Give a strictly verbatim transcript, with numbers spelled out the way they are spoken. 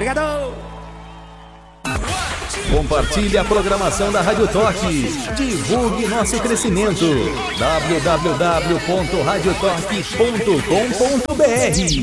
Obrigado! Compartilhe a programação da Rádio Torque. Divulgue nosso crescimento. w w w ponto radio torque ponto com ponto b r